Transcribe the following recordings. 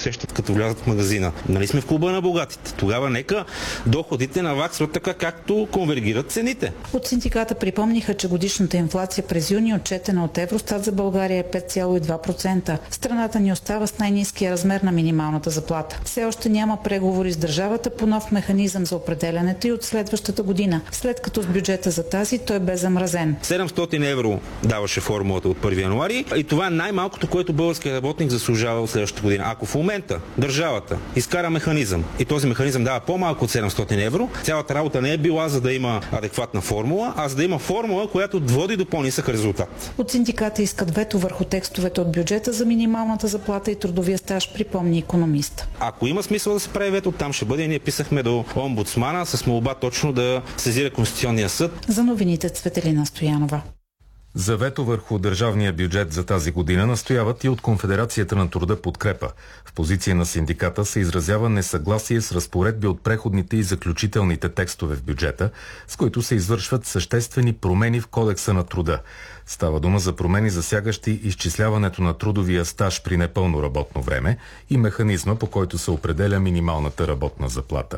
усещат като влязат в магазина. Нали сме в клуба на богатите? Тогава нека доходите наваксват така, както конвергират цените. От синдиката припомниха, че годишната инфлация през юни, отчетена от Евростат за България, е 5,2%. Страната ни остава с най-ниския размер на минималната заплата. Все още няма преговори с държавата по нов механизъм за определянето и от следващата година, след като с бюджета за тази той бе замразен. 700 евро даваше формулата от 1 януари и това е най-малкото, което българският работник заслужава от следващата година. Ако в момента държавата изкара механизъм и този механизъм дава по-малко от 700 евро, цялата работа не е била за да има адекватна формула, а за да има формула, която води до по-нисък резултат. От синдиката искат вето върху текстовете от бюджета за минималната заплата и трудовия стаж, припомни икономист. Ако има смисъл да се прави вето, там ще бъде. Ние писахме до омбудсмана с молба точно да сезира Конституционния съд. За новините Цветелина Стоянова. За вето върху държавния бюджет за тази година настояват и от Конфедерацията на труда Подкрепа. В позиция на синдиката се изразява несъгласие с разпоредби от преходните и заключителните текстове в бюджета, с които се извършват съществени промени в Кодекса на труда. Става дума за промени, засягащи изчисляването на трудовия стаж при непълно работно време и механизма, по който се определя минималната работна заплата.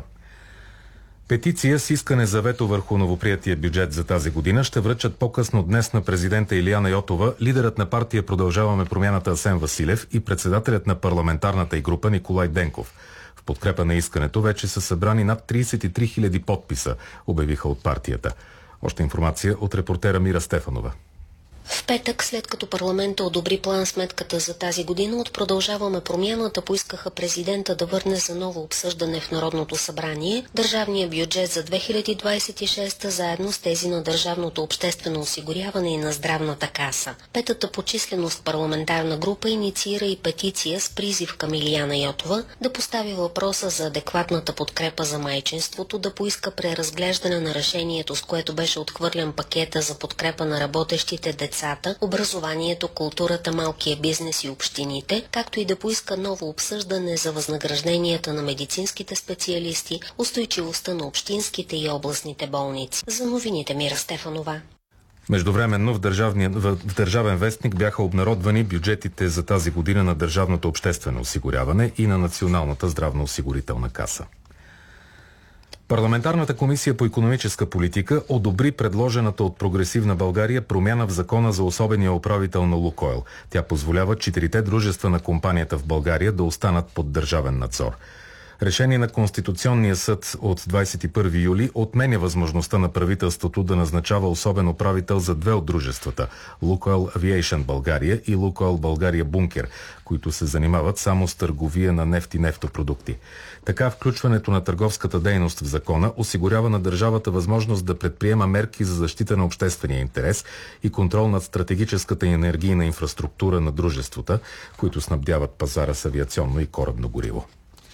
Петиция с искане за вето върху новоприятия бюджет за тази година ще връчат по-късно днес на президента Илияна Йотова, лидерът на партия Продължаваме промяната Асен Василев и председателят на парламентарната й група Николай Денков. В подкрепа на искането вече са събрани над 33 000 подписа, обявиха от партията. Още информация от репортера Мира Стефанова. В петък, след като парламента одобри план-сметката за тази година, от Продължаваме промяната поискаха президента да върне за ново обсъждане в Народното събрание държавния бюджет за 2026 заедно с тези на държавното обществено осигуряване и на здравната каса. Петата по численост парламентарна група инициира и петиция с призив към Илияна Йотова да постави въпроса за адекватната подкрепа за майчинството, да поиска преразглеждане на решението, с което беше отхвърлен пакета за подкрепа на работещите децата, образованието, културата, малкия бизнес и общините, както и да поиска ново обсъждане за възнагражденията на медицинските специалисти, устойчивостта на общинските и областните болници. За новините Мира Стефанова. Междувременно в Държавен вестник бяха обнародвани бюджетите за тази година на Държавното обществено осигуряване и на Националната здравноосигурителна каса. Парламентарната комисия по икономическа политика одобри предложената от Прогресивна България промяна в закона за особения управител на Лукойл. Тя позволява 4 дружества на компанията в България да останат под държавен надзор. Решение на Конституционния съд от 21 юли отменя възможността на правителството да назначава особен управител за 2 от дружествата – Лукойл Авиейшън България и Лукойл България Бункер, които се занимават само с търговия на нефт и нефтопродукти. Така включването на търговската дейност в закона осигурява на държавата възможност да предприема мерки за защита на обществения интерес и контрол над стратегическата и енергийна инфраструктура на дружествата, които снабдяват пазара с авиационно и корабно гориво.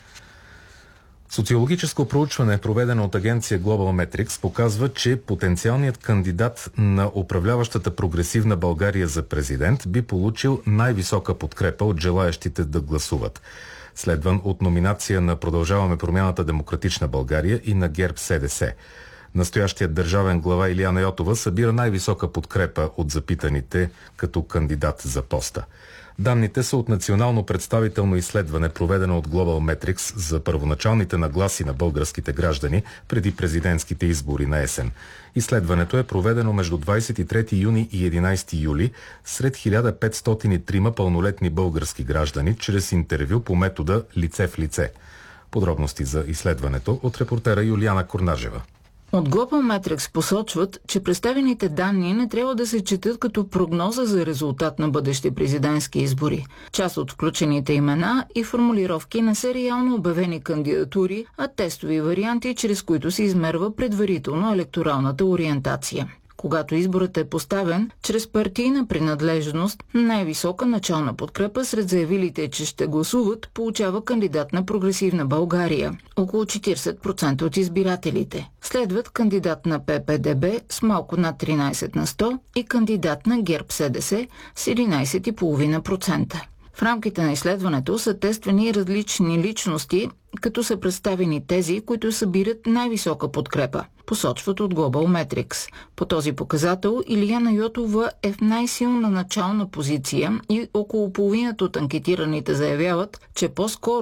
Социологическо проучване, проведено от агенция Global Metrics, показва, че потенциалният кандидат на управляващата Прогресивна България за президент би получил най-висока подкрепа от желаещите да гласуват. Следван от номинация на Продължаваме промяната Демократична България и на ГЕРБ-СДС. Настоящият държавен глава Илияна Йотова събира най-висока подкрепа от запитаните като кандидат за поста. Данните са от национално представително изследване, проведено от Global Metrics за първоначалните нагласи на българските граждани преди президентските избори на есен. Изследването е проведено между 23 юни и 11 юли сред 1503 пълнолетни български граждани чрез интервю по метода лице в лице. Подробности за изследването от репортера Юлиана Корнажева. От Global Metrics посочват, че представените данни не трябва да се четат като прогноза за резултат на бъдещи президентски избори. Част от включените имена и формулировки не са реално обявени кандидатури, а тестови варианти, чрез които се измерва предварително електоралната ориентация. Когато изборът е поставен чрез партийна принадлежност, най-висока начална подкрепа сред заявилите, че ще гласуват, получава кандидат на Прогресивна България – около 40% от избирателите. Следват кандидат на ППДБ с малко над 13 на 100 и кандидат на ГЕРБ-СДС с 11,5%. В рамките на изследването са тествани различни личности, като са представени тези, които събират най-висока подкрепа, посочват от Global Metrics. По този показател Илияна Йотова е в най-силна начална позиция и около половината от анкетираните заявяват, че по-скоро